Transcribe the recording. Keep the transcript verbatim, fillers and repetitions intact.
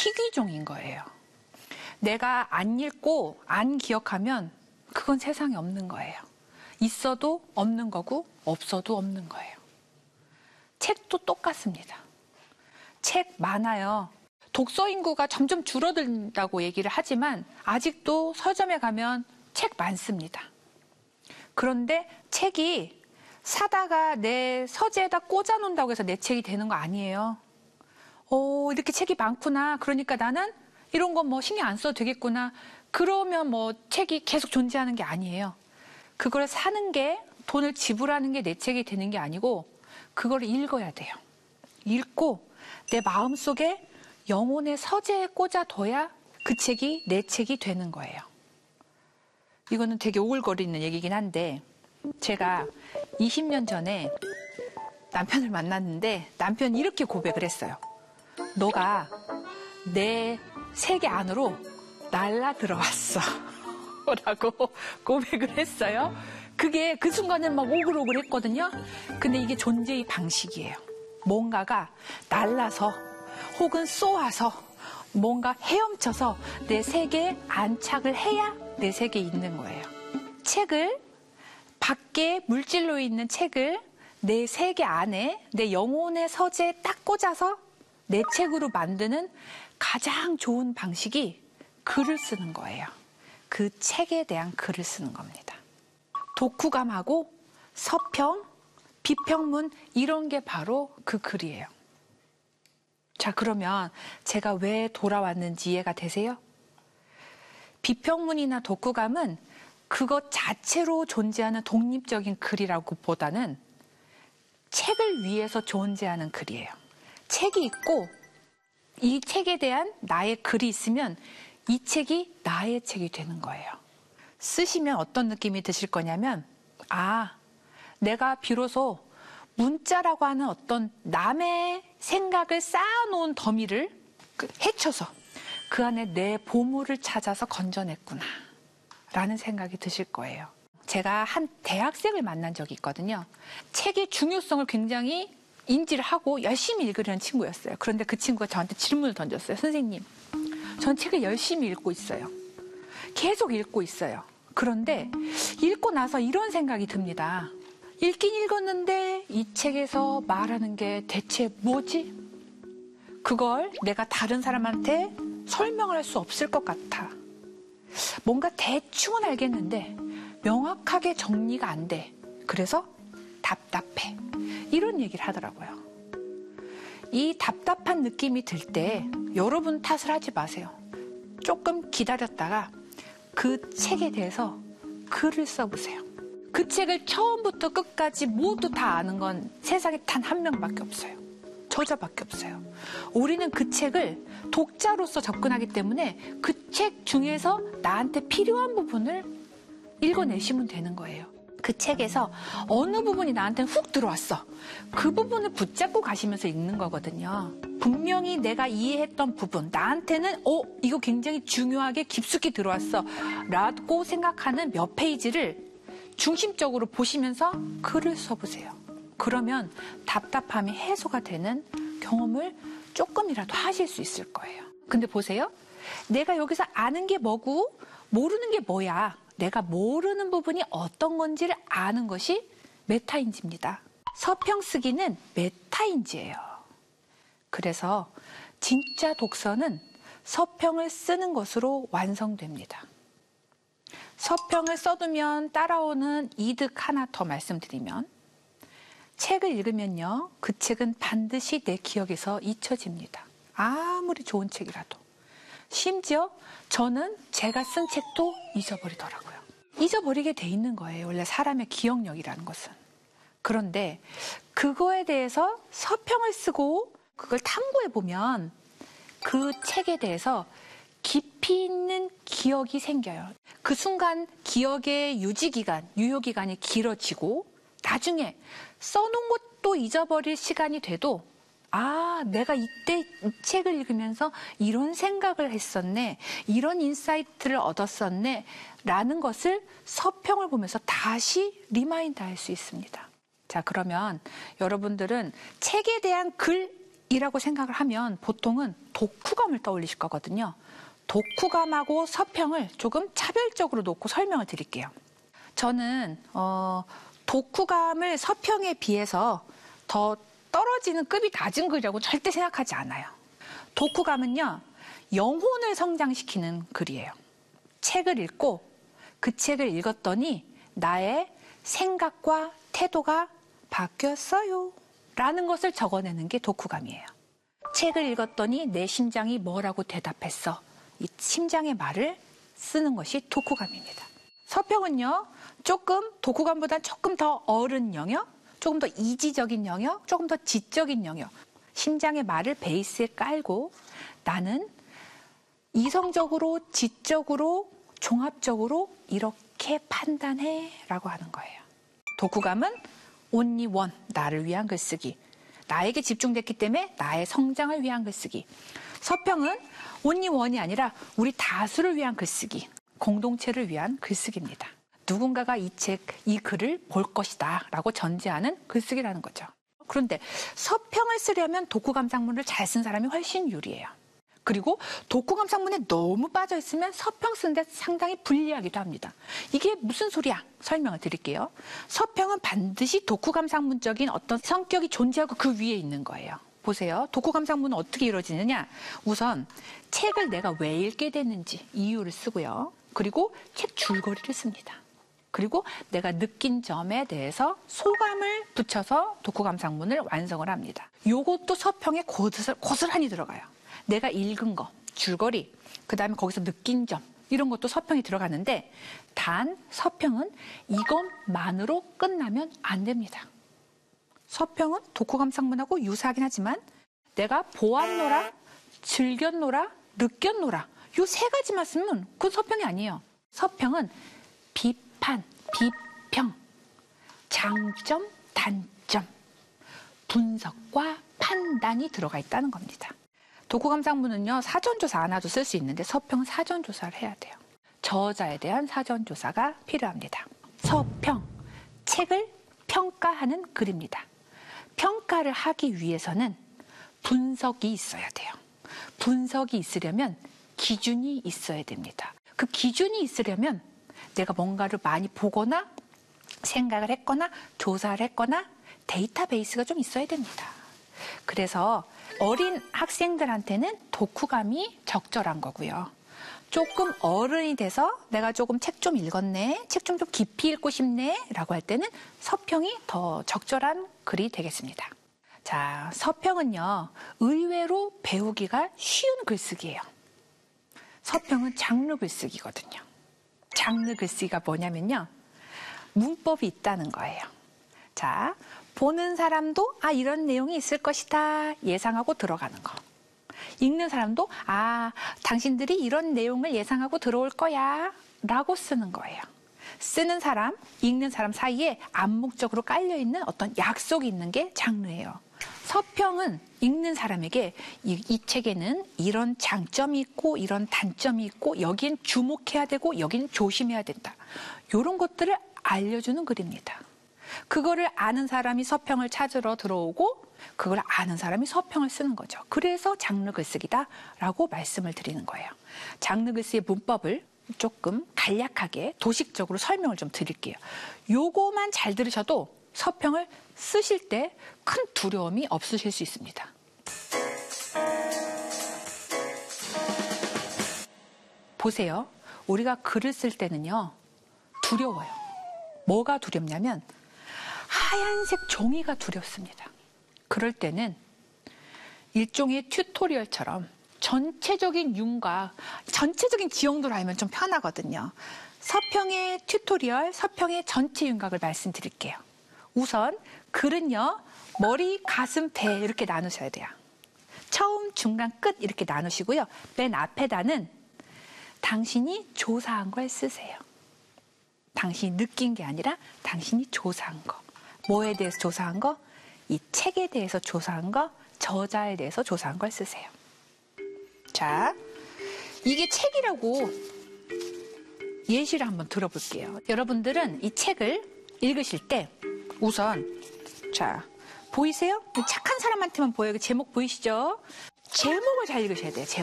희귀종인 거예요. 내가 안 읽고 안 기억하면 그건 세상에 없는 거예요. 있어도 없는 거고 없어도 없는 거예요. 책도 똑같습니다. 책 많아요. 독서 인구가 점점 줄어든다고 얘기를 하지만 아직도 서점에 가면 책 많습니다. 그런데 책이 사다가 내 서재에다 꽂아 놓는다고 해서 내 책이 되는 거 아니에요. 오, 이렇게 책이 많구나. 그러니까 나는 이런 거 뭐 신경 안 써도 되겠구나. 그러면 뭐 책이 계속 존재하는 게 아니에요. 그걸 사는 게, 돈을 지불하는 게 내 책이 되는 게 아니고 그걸 읽어야 돼요. 읽고 내 마음속에 영혼의 서재에 꽂아둬야 그 책이 내 책이 되는 거예요. 이거는 되게 오글거리는 얘기긴 한데 제가 이십 년 전에 남편을 만났는데 남편이 이렇게 고백을 했어요. 너가 내 세계 안으로 날라 들어왔어 라고 고백을 했어요. 그게 그 순간은 막 오글오글 했거든요. 근데 이게 존재의 방식이에요. 뭔가가 날라서 혹은 쏘아서 뭔가 헤엄쳐서 내 세계에 안착을 해야 내 세계에 있는 거예요. 책을, 밖에 물질로 있는 책을 내 세계 안에 내 영혼의 서재에 딱 꽂아서 내 책으로 만드는 가장 좋은 방식이 글을 쓰는 거예요. 그 책에 대한 글을 쓰는 겁니다. 독후감하고 서평, 비평문 이런 게 바로 그 글이에요. 자, 그러면 제가 왜 돌아왔는지 이해가 되세요? 비평문이나 독후감은 그것 자체로 존재하는 독립적인 글이라고 보다는 책을 위해서 존재하는 글이에요. 책이 있고 이 책에 대한 나의 글이 있으면 이 책이 나의 책이 되는 거예요. 쓰시면 어떤 느낌이 드실 거냐면, 아, 내가 비로소 문자라고 하는 어떤 남의 생각을 쌓아놓은 더미를 헤쳐서 그 안에 내 보물을 찾아서 건져냈구나 라는 생각이 드실 거예요. 제가 한 대학생을 만난 적이 있거든요. 책의 중요성을 굉장히 인지를 하고 열심히 읽으려는 친구였어요. 그런데 그 친구가 저한테 질문을 던졌어요. 선생님, 전 책을 열심히 읽고 있어요. 계속 읽고 있어요. 그런데 읽고 나서 이런 생각이 듭니다. 읽긴 읽었는데 이 책에서 말하는 게 대체 뭐지? 그걸 내가 다른 사람한테 설명을 할 수 없을 것 같아. 뭔가 대충은 알겠는데 명확하게 정리가 안 돼. 그래서 답답해. 이런 얘기를 하더라고요. 이 답답한 느낌이 들 때 여러분 탓을 하지 마세요. 조금 기다렸다가 그 책에 대해서 글을 써보세요. 그 책을 처음부터 끝까지 모두 다 아는 건 세상에 단 한 명밖에 없어요. 저자밖에 없어요. 우리는 그 책을 독자로서 접근하기 때문에 그 책 중에서 나한테 필요한 부분을 읽어내시면 되는 거예요. 그 책에서 어느 부분이 나한테는 훅 들어왔어. 그 부분을 붙잡고 가시면서 읽는 거거든요. 분명히 내가 이해했던 부분, 나한테는 어, 이거 굉장히 중요하게 깊숙이 들어왔어 라고 생각하는 몇 페이지를 중심적으로 보시면서 글을 써보세요. 그러면 답답함이 해소가 되는 경험을 조금이라도 하실 수 있을 거예요. 근데 보세요. 내가 여기서 아는 게 뭐고 모르는 게 뭐야. 내가 모르는 부분이 어떤 건지를 아는 것이 메타인지입니다. 서평 쓰기는 메타인지예요. 그래서 진짜 독서는 서평을 쓰는 것으로 완성됩니다. 서평을 써두면 따라오는 이득 하나 더 말씀드리면, 책을 읽으면요, 그 책은 반드시 내 기억에서 잊혀집니다. 아무리 좋은 책이라도. 심지어 저는 제가 쓴 책도 잊어버리더라고요. 잊어버리게 돼 있는 거예요. 원래 사람의 기억력이라는 것은. 그런데 그거에 대해서 서평을 쓰고 그걸 탐구해보면 그 책에 대해서 깊이 있는 기억이 생겨요. 그 순간 기억의 유지기간, 유효기간이 길어지고 나중에 써놓은 것도 잊어버릴 시간이 돼도 아, 내가 이때 이 책을 읽으면서 이런 생각을 했었네, 이런 인사이트를 얻었었네 라는 것을 서평을 보면서 다시 리마인드 할 수 있습니다. 자, 그러면 여러분들은 책에 대한 글 이라고 생각을 하면 보통은 독후감을 떠올리실 거거든요. 독후감하고 서평을 조금 차별적으로 놓고 설명을 드릴게요. 저는 어, 독후감을 서평에 비해서 더 떨어지는 급이 낮은 글이라고 절대 생각하지 않아요. 독후감은요, 영혼을 성장시키는 글이에요. 책을 읽고 그 책을 읽었더니 나의 생각과 태도가 바뀌었어요 라는 것을 적어내는 게 독후감이에요. 책을 읽었더니 내 심장이 뭐라고 대답했어. 이 심장의 말을 쓰는 것이 독후감입니다. 서평은요, 조금 독후감보다 조금 더 어른 영역, 조금 더 이지적인 영역, 조금 더 지적인 영역, 심장의 말을 베이스에 깔고 나는 이성적으로, 지적으로, 종합적으로 이렇게 판단해 라고 하는 거예요. 독후감은 only one, 나를 위한 글쓰기. 나에게 집중됐기 때문에 나의 성장을 위한 글쓰기. 서평은 only one이 아니라 우리 다수를 위한 글쓰기, 공동체를 위한 글쓰기입니다. 누군가가 이 책, 이 글을 볼 것이다 라고 전제하는 글쓰기라는 거죠. 그런데 서평을 쓰려면 독후감 상문을 잘 쓴 사람이 훨씬 유리해요. 그리고 독후감 상문에 너무 빠져 있으면 서평 쓰는데 상당히 불리하기도 합니다. 이게 무슨 소리야? 설명을 드릴게요. 서평은 반드시 독후감 상문적인 어떤 성격이 존재하고 그 위에 있는 거예요. 보세요. 독후감 상문은 어떻게 이루어지느냐? 우선 책을 내가 왜 읽게 됐는지 이유를 쓰고요. 그리고 책 줄거리를 씁니다. 그리고 내가 느낀 점에 대해서 소감을 붙여서 독후감 상문을 완성을 합니다. 요것도 서평에 고스란히, 고스란히 들어가요. 내가 읽은 거, 줄거리, 그 다음에 거기서 느낀 점, 이런 것도 서평이 들어가는데 단 서평은 이것만으로 끝나면 안 됩니다. 서평은 독후감 상문하고 유사하긴 하지만 내가 보았노라, 즐겼노라, 느꼈노라 요 세 가지만 쓰면 그건 서평이 아니에요. 서평은 비판, 비평, 장점, 단점, 분석과 판단이 들어가 있다는 겁니다. 독후감 상문은요, 사전조사 안 하도 쓸 수 있는데 서평은 사전조사를 해야 돼요. 저자에 대한 사전조사가 필요합니다. 서평, 책을 평가하는 글입니다. 평가를 하기 위해서는 분석이 있어야 돼요. 분석이 있으려면 기준이 있어야 됩니다. 그 기준이 있으려면 내가 뭔가를 많이 보거나 생각을 했거나 조사를 했거나 데이터베이스가 좀 있어야 됩니다. 그래서 어린 학생들한테는 독후감이 적절한 거고요. 조금 어른이 돼서 내가 조금 책 좀 읽었네, 책 좀 좀 깊이 읽고 싶네 라고 할 때는 서평이 더 적절한 글이 되겠습니다. 자, 서평은요, 의외로 배우기가 쉬운 글쓰기예요. 서평은 장르 글쓰기거든요. 장르 글쓰기가 뭐냐면요, 문법이 있다는 거예요. 자, 보는 사람도 아 이런 내용이 있을 것이다 예상하고 들어가는 거. 읽는 사람도 아 당신들이 이런 내용을 예상하고 들어올 거야 라고 쓰는 거예요. 쓰는 사람, 읽는 사람 사이에 암묵적으로 깔려있는 어떤 약속이 있는 게 장르예요. 서평은 읽는 사람에게 이, 이 책에는 이런 장점이 있고 이런 단점이 있고 여긴 주목해야 되고 여긴 조심해야 된다. 이런 것들을 알려주는 글입니다. 그거를 아는 사람이 서평을 찾으러 들어오고 그걸 아는 사람이 서평을 쓰는 거죠. 그래서 장르 글쓰기다라고 말씀을 드리는 거예요. 장르 글쓰기의 문법을 조금 간략하게 도식적으로 설명을 좀 드릴게요. 요거만 잘 들으셔도 서평을 쓰실 때 큰 두려움이 없으실 수 있습니다. 보세요. 우리가 글을 쓸 때는요, 두려워요. 뭐가 두렵냐면 하얀색 종이가 두렵습니다. 그럴 때는 일종의 튜토리얼처럼 전체적인 윤곽, 전체적인 지형도를 알면 좀 편하거든요. 서평의 튜토리얼, 서평의 전체 윤곽을 말씀드릴게요. 우선 글은요, 머리, 가슴, 배 이렇게 나누셔야 돼요. 처음, 중간, 끝 이렇게 나누시고요. 맨 앞에다는 당신이 조사한 걸 쓰세요. 당신이 느낀 게 아니라 당신이 조사한 거. 뭐에 대해서 조사한 거? 이 책에 대해서 조사한 거, 저자에 대해서 조사한 걸 쓰세요. 자, 이게 책이라고 예시를 한번 들어볼게요. 여러분들은 이 책을 읽으실 때 우선 자 보이세요? 착한 사람한테만 보여요. 제목 보이시죠? 제목을 잘 읽으셔야 돼요. 제목.